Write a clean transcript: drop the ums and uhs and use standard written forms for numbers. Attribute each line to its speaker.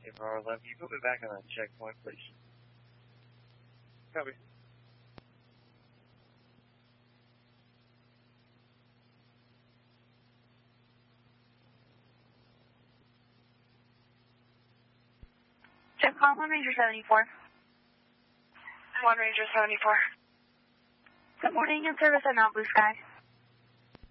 Speaker 1: AVR 11, you put me back on that checkpoint, please?
Speaker 2: Copy.
Speaker 3: Checkpoint 1 Ranger 74.
Speaker 4: 1 Ranger 74.
Speaker 3: Good morning, in service at Mount Blue Sky.